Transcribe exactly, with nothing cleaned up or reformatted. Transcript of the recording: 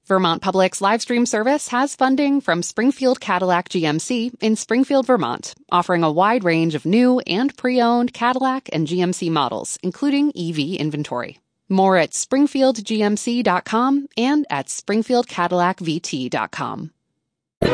Vermont Public's live stream service has funding from Springfield Cadillac G M C in Springfield, Vermont, offering a wide range of new and pre-owned Cadillac and G M C models, including E V inventory. More at springfield g m c dot com and at springfield cadillac v t dot com.